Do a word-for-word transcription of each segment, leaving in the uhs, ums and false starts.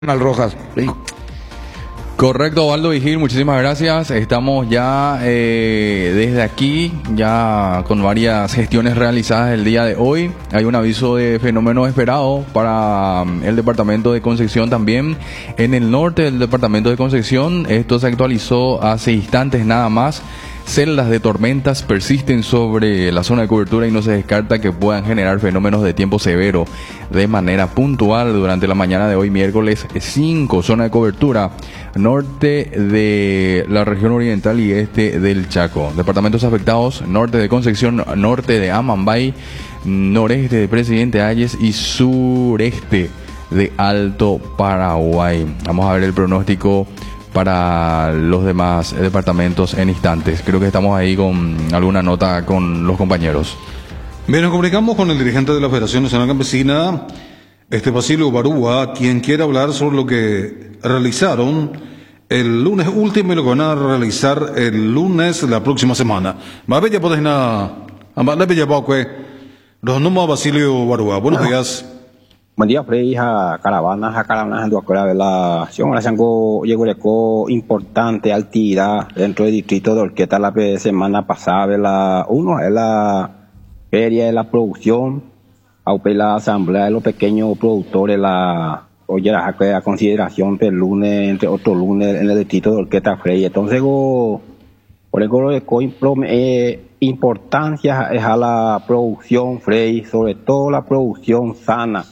Al Rojas. Sí. Correcto, Waldo Vigil, muchísimas gracias. Estamos ya eh, desde aquí, ya con varias gestiones realizadas el día de hoy. Hay un aviso de fenómeno esperado para um, el departamento de Concepción también. En el norte del departamento de Concepción, esto se actualizó hace instantes nada más. Celdas de tormentas persisten sobre la zona de cobertura y no se descarta que puedan generar fenómenos de tiempo severo de manera puntual durante la mañana de hoy, miércoles cinco, zona de cobertura norte de la región oriental y este del Chaco. Departamentos afectados: norte de Concepción, norte de Amambay, noreste de Presidente Hayes y sureste de Alto Paraguay. Vamos a ver el pronóstico para los demás departamentos en instantes. Creo que estamos ahí con alguna nota con los compañeros. Bien, nos comunicamos con el dirigente de la Federación Nacional Campesina, este Basilio Barúa, quien quiere hablar sobre lo que realizaron el lunes último y lo que van a realizar el lunes la próxima semana. Más bella podés na, más bella poque. Los números Basilio Barúa. Buenos días. Buen día, Frei, a caravanas, a caravanas, en la relación, ahora se llegó importante actividad dentro del distrito de Orqueta la semana pasada, la uno es la feria de la producción, aunque la asamblea de los pequeños productores, la oye, a consideración del lunes, entre otros lunes, en el distrito de Orqueta Frei. Entonces, go, por eso eh, importancia es a la producción Frei, sobre todo la producción sana.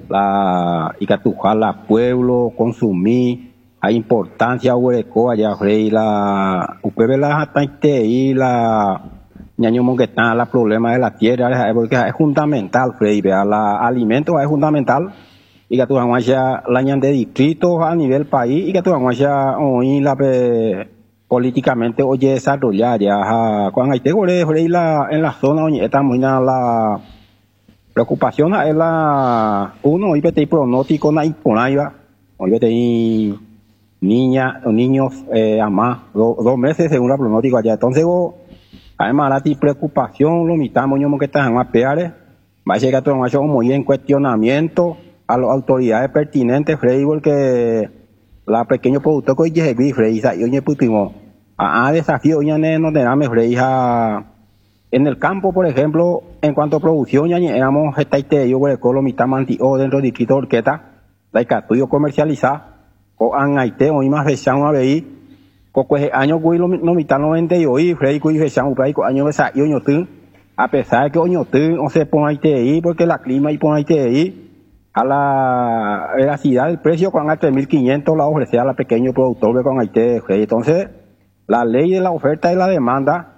La Icatujala, pueblo, consumir, hay importancia, hueco, allá, Frei, la Upebe, la Jataite y la Ñaño Monguetán, la problema de la tierra, porque es fundamental, Frei, vea, la alimento es fundamental, y que tu ya la ñan de distritos a nivel país, y que tu ya hoy la políticamente oye desarrollar, ya, cuando hay te Frei, la, en la zona, oye, está muy nada la preocupación es la uno y vete pronóstico na imponaiva hoy vete niña o niños eh, a más do, dos meses según la pronóstico allá. Entonces go, además la preocupación lo mitamos yo que están a peares va a llegar todo eso muy en cuestionamiento a las autoridades pertinentes, Frei, porque la pequeño productor que hoy vi Frei y oye putimo a desafío ya no tenemos Frei a en el campo, por ejemplo, en cuanto a producción, ya éramos estaite yo por lo mitad mantio dentro del distrito de Orqueta, la estudio comercializar, o an aite o más fechado a ver, coco ese año que lo mitad noventa y hoy, Frei que fechado por ahí año de esa yo a pesar de que oño tú o se pone aite ahí porque la clima y pone aite ahí a la veracidad del precio con a tres mil quinientos la ofrece a la pequeño productor de con aite, Frei. Entonces, la ley de la oferta y la demanda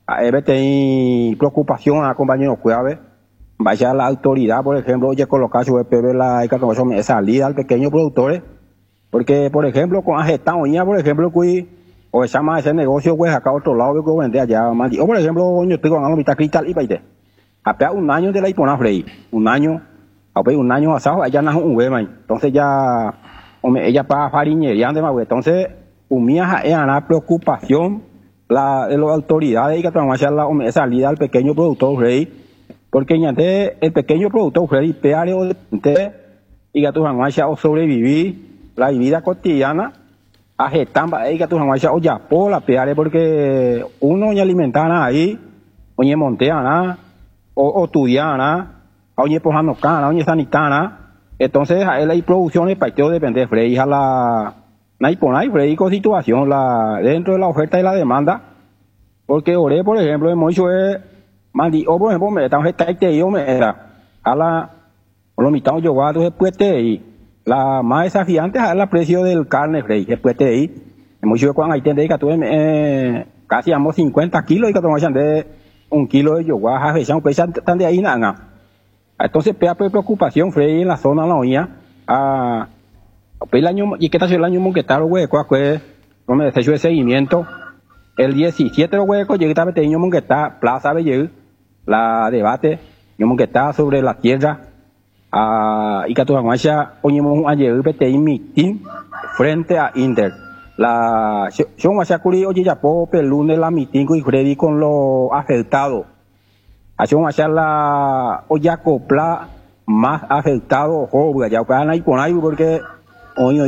hay preocupación a compañeros cuidados, vaya la autoridad, por ejemplo, oye colocar su E P B la salida al pequeño productores, porque por ejemplo con Ajetán oña, por ejemplo, que o se llama ese negocio pues acá a otro lado que vende allá, o por ejemplo, coño, estoy con la mitad cristal y paite. Apenas un año de la Ipona Frei, un año, apenas un año asado, allá nace un huema, entonces ya, hombre, ella para fariñería, entonces, humilla es una preocupación la de las autoridades y que trabajan la salida al pequeño productor Frei, porque ñante el pequeño productor Frei peare o de y que tu jamás o sobrevivir la vida cotidiana a getamba y que tu jamás o ya por la peare porque uno ni alimentana ahí oye monteana o estudiana oye pojano cana oye sanitana, entonces a él hay producciones para que depende Frei a la no hay Frei con situación la dentro de la oferta y la demanda, porque oré por ejemplo en mucho es mandi o por ejemplo me estamos estaite yo me era a la lo mitad yo guardo después de ahí la más desafiante es el precio del carne Frei después de ahí en mucho cuando hay tende que tú eh, casi amo cincuenta kilos y que toman de un kilo de yoguá a pesan tan de ahí nada, entonces pea preocupación Frei en la zona la oña a el año, y que está el año monquetaro, hueco, pues, no me desecho de seguimiento. El diecisiete de hueco, llegué a Beteño Monquetá, Plaza Bellel, la debate, yo monquetá sobre la tierra, a, y que tu aguacha, oñemos ayer, Beteño mitin, frente a Inter. La, yo me curi, oye, ya po, el lunes la mitin, y Freddy con lo afectado. A yo me la, oye, acopla, más afectado, joven, ya, pues, ahí por ahí, porque, hoy